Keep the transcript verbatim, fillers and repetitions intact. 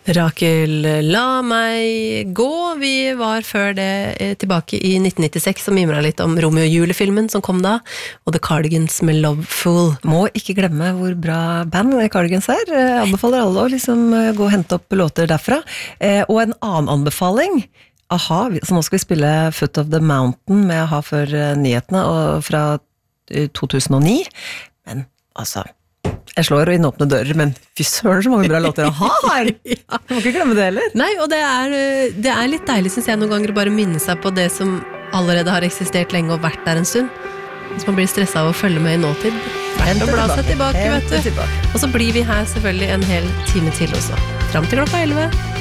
Rakel, la meg gå. Vi var før det tilbake i nitten nittiseks og mimret litt om Romeo og Julie-filmen som kom da, og The Cardigans med Love Fool. Må ikke glemme hvor bra band Cardigans er. Jeg anbefaler alle å liksom gå og hente opp låter derfra. Og en annen anbefaling, Aha, så nå skal vi spille Foot of the Mountain med Aha for nyhetene og fra to tusen og ni. Men altså... Jeg slår inn åpne dører, men fy søren så mange bra låter Aha her. Ja. Du må ikke glemme det heller. Nei, og det er, det er litt deilig, synes jeg, noen ganger å bare minne seg på det som allerede har eksistert lenge og vært der en stund. Hvis man blir stresset av å følge med i nåtid. Verdt å bla seg tilbake, vet du. Og så blir vi her selvfølgelig en hel time til også. Fram til klokka elleve.